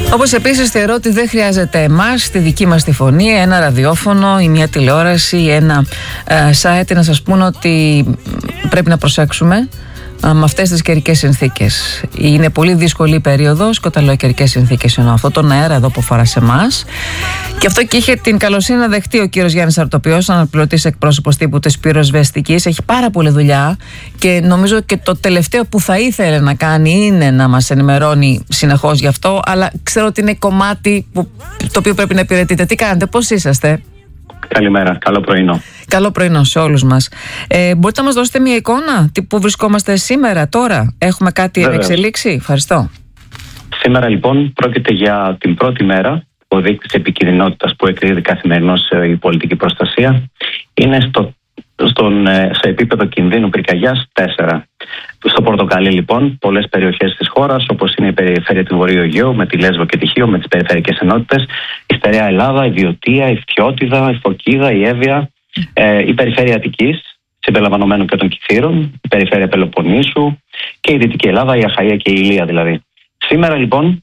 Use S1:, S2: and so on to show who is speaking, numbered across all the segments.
S1: Όπως επίσης θεωρώ ότι δεν χρειάζεται εμάς, τη δική μας τη φωνή, ένα ραδιόφωνο ή μια τηλεόραση ή ένα site να σας πούνε ότι πρέπει να προσέξουμε με αυτές τις καιρικές συνθήκες. Είναι πολύ δύσκολη η περίοδος, και όταν λέω καιρικές συνθήκες εννοώ αυτό τον αέρα εδώ που αφορά σε εμάς. Και αυτό και είχε την καλοσύνη να δεχτεί ο κύριος Γιάννης Αρτοπιός, αναπληρωτής εκπρόσωπος τύπου της πυροσβεστικής. Έχει πάρα πολλή δουλειά και νομίζω και το τελευταίο που θα ήθελε να κάνει είναι να μας ενημερώνει συνεχώς γι' αυτό. Αλλά ξέρω ότι είναι κομμάτι το οποίο πρέπει να υπηρετείτε. Τι κάνετε, πώς είσαστε?
S2: Καλημέρα, καλό πρωινό.
S1: Καλό πρωινό σε όλους μας. Μπορείτε να μας δώσετε μια εικόνα πού βρισκόμαστε σήμερα, τώρα? Έχουμε κάτι εν εξελίξει? Ευχαριστώ.
S2: Σήμερα λοιπόν πρόκειται για την πρώτη μέρα. Ο δείκτης επικινδυνότητας που εκδίδει καθημερινώς η πολιτική προστασία είναι σε επίπεδο κινδύνου πυρκαγιάς 4. Στο πορτοκαλί λοιπόν πολλές περιοχές της χώρας, όπως είναι η περιφέρεια του Βορείου Αιγαίου με τη Λέσβο και τη Χίο με τις περιφερειακές ενότητες, η Στερεά Ελλάδα, η Βιωτία, η Φθιώτιδα, η Φωκίδα, η Εύβοια, η περιφέρεια Αττικής συμπεριλαμβανομένων και των Κιθήρων, η περιφέρεια Πελοποννήσου και η Δυτική Ελλάδα, η Αχαΐα και η Ηλία δηλαδή. Σήμερα λοιπόν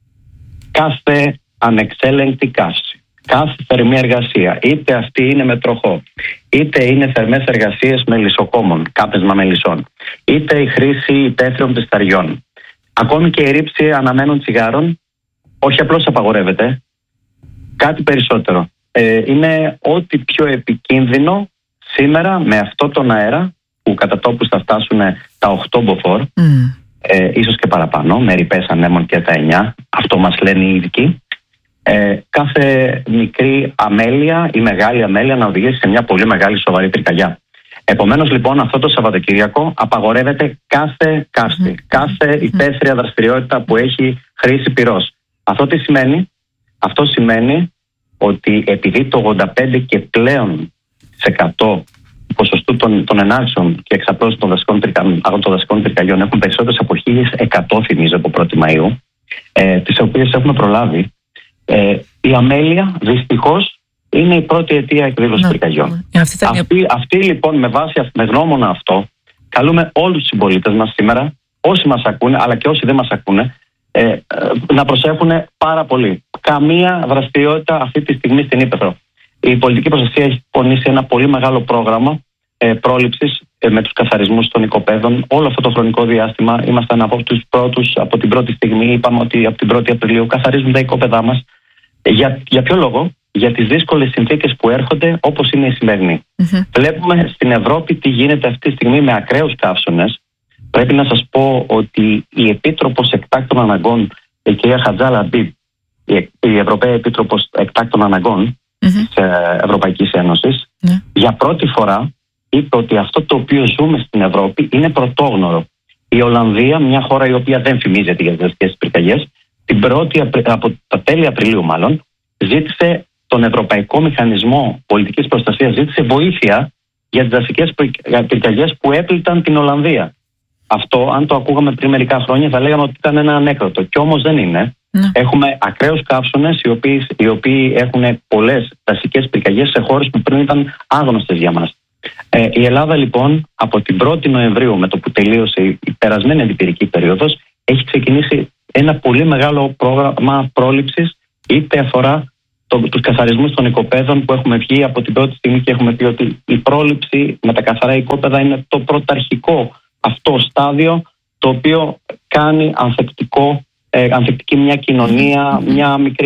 S2: κάθε ανεξέλεγκτη καύση, κάθε θερμή εργασία, είτε αυτή είναι με τροχό, είτε είναι θερμές εργασίες με λησοκόμων, κάπνισμα μελισσών, είτε η χρήση υπαίθριων πισταριών, ακόμη και η ρήψη αναμένων τσιγάρων, όχι απλώς απαγορεύεται, κάτι περισσότερο. Είναι ό,τι πιο επικίνδυνο σήμερα με αυτό τον αέρα που κατά τόπους θα φτάσουν τα 8 μποφόρ, ίσως και παραπάνω, με ρηπές ανέμων και τα 9, αυτό μας λένε οι ειδικοί. Κάθε μικρή αμέλεια ή μεγάλη αμέλεια να οδηγήσει σε μια πολύ μεγάλη σοβαρή πυρκαγιά. Επομένως λοιπόν αυτό το Σαββατοκύριακο απαγορεύεται κάθε καύση, κάθε υπαίθρια δραστηριότητα που έχει χρήση πυρός. Αυτό τι σημαίνει? Αυτό σημαίνει ότι επειδή το 85 και πλέον σε 100 ποσοστού των ενάρξεων και εξαπλώσεων των δασικών πυρκαγιών έχουν περισσότερες από 1.100 θυμίζω από 1η Μαΐου, τις οποίες έχουμε προλάβει, η αμέλεια δυστυχώς είναι η πρώτη αιτία εκδήλωσης πυρκαγιών. Αυτή λοιπόν με γνώμονα αυτό καλούμε όλους τους συμπολίτες μας σήμερα, όσοι μας ακούνε αλλά και όσοι δεν μας ακούνε, να προσέχουν πάρα πολύ. Καμία δραστηριότητα αυτή τη στιγμή στην Ύπαιθρο. Η πολιτική προστασία έχει πονήσει ένα πολύ μεγάλο πρόγραμμα πρόληψης με τους καθαρισμούς των οικοπαίδων. Όλο αυτό το χρονικό διάστημα ήμασταν από τους πρώτους, από την πρώτη στιγμή. Είπαμε ότι από την 1η Απριλίου καθαρίζουν τα οικόπαιδά μας. Για ποιο λόγο? Για τις δύσκολες συνθήκες που έρχονται, όπως είναι η σημερινή. Βλέπουμε στην Ευρώπη τι γίνεται αυτή τη στιγμή με ακραίους καύσονες. Πρέπει να σας πω ότι η Επίτροπος Εκτάκτων Αναγκών, η κυρία Χατζάλα Μπιμπ, η Ευρωπαία Επίτροπος Εκτάκτων Αναγκών της Ευρωπαϊκής Ένωσης, για πρώτη φορά είπε ότι αυτό το οποίο ζούμε στην Ευρώπη είναι πρωτόγνωρο. Η Ολλανδία, μια χώρα η οποία δεν φημίζεται για τις δασικές πυρκαγιές, από τα τέλη Απριλίου μάλλον, ζήτησε τον Ευρωπαϊκό Μηχανισμό Πολιτικής Προστασίας, ζήτησε βοήθεια για τις δασικές πυρκαγιές που έπληταν την Ολλανδία. Αυτό, αν το ακούγαμε πριν μερικά χρόνια, θα λέγαμε ότι ήταν ένα ανέκδοτο. Κι όμως δεν είναι. Έχουμε ακραίους καύσονες οι οποίοι έχουν πολλές δασικές πυρκαγιές σε χώρες που πριν ήταν άγνωστες για μας. Η Ελλάδα λοιπόν από την 1η Νοεμβρίου, με το που τελείωσε η περασμένη αντιπυρική περίοδος, έχει ξεκινήσει ένα πολύ μεγάλο πρόγραμμα πρόληψης, είτε αφορά τους καθαρισμούς των οικοπαίδων που έχουμε βγει από την πρώτη στιγμή και έχουμε πει ότι η πρόληψη με τα καθαρά οικόπαιδα είναι το πρωταρχικό αυτό στάδιο το οποίο κάνει ανθεκτική μια κοινωνία, μια μικρή